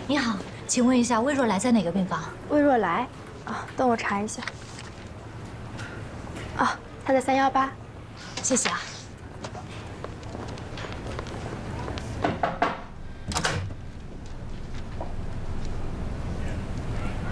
你好，请问一下魏若来在哪个病房？ 魏若来，啊，等我查一下。啊，他在318。 谢谢啊。